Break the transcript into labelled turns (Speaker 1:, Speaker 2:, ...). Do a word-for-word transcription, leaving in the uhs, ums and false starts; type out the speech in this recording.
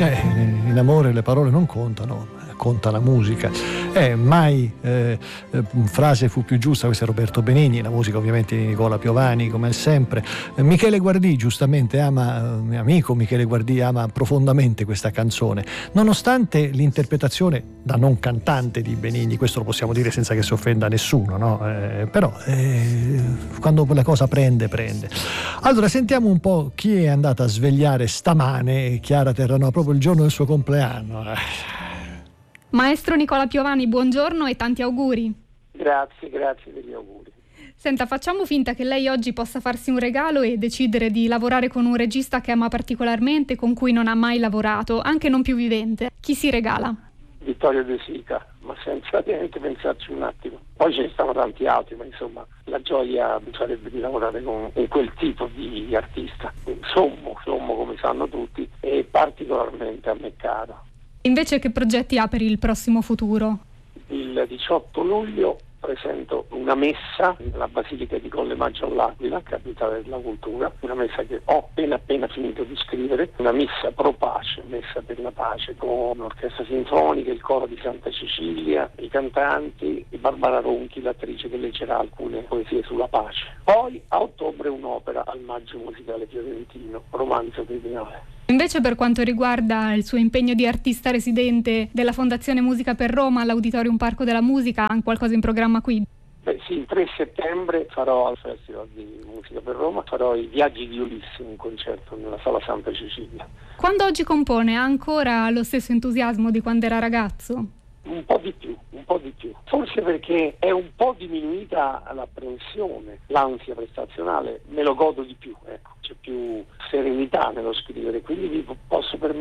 Speaker 1: Eh, in amore le parole non contano, conta la musica. Eh, mai eh, eh, frase fu più giusta, questo è Roberto Benigni, la musica ovviamente di Nicola Piovani, come sempre. Eh, Michele Guardì giustamente ama, eh, mio amico Michele Guardì ama profondamente questa canzone, nonostante l'interpretazione da non cantante di Benigni, questo lo possiamo dire senza che si offenda nessuno, no? Eh, però eh, quando la cosa prende, prende. Allora sentiamo un po' chi è andata a svegliare stamane Chiara Terranova, proprio il giorno del suo compleanno.
Speaker 2: Maestro Nicola Piovani, buongiorno e tanti auguri.
Speaker 3: Grazie, grazie degli auguri.
Speaker 2: Senta, facciamo finta che lei oggi possa farsi un regalo e decidere di lavorare con un regista che ama particolarmente, con cui non ha mai lavorato, anche non più vivente. Chi si regala?
Speaker 3: Vittorio De Sica, ma senza neanche pensarci un attimo. Poi ce ne stanno tanti altri, ma insomma la gioia sarebbe di lavorare con, con quel tipo di artista. Sommo, sommo come sanno tutti, e particolarmente a me caro.
Speaker 2: Invece che progetti ha per il prossimo futuro?
Speaker 3: Il diciotto luglio presento una messa nella Basilica di Colle Maggio all'Aquila, capitale della cultura, una messa che ho appena appena finito di scrivere, una messa pro pace, messa per la pace, con l'orchestra sinfonica, il coro di Santa Cecilia, i cantanti, e Barbara Ronchi, l'attrice che leggerà alcune poesie sulla pace. Poi a ottobre un'opera al Maggio Musicale Fiorentino, Romanzo Criminale.
Speaker 2: Invece per quanto riguarda il suo impegno di artista residente della Fondazione Musica per Roma all'Auditorium Parco della Musica, ha qualcosa in programma qui?
Speaker 3: Beh sì, il tre settembre farò al Festival di Musica per Roma, farò i Viaggi di Ulisse, un concerto nella Sala Santa Cecilia.
Speaker 2: Quando oggi compone, ha ancora lo stesso entusiasmo di quando era ragazzo?
Speaker 3: Un po' di più, un po' di più. Forse perché è un po' diminuita l'apprensione, l'ansia prestazionale, me lo godo di più, ecco. C'è più serenità nello scrivere, quindi vi posso permettere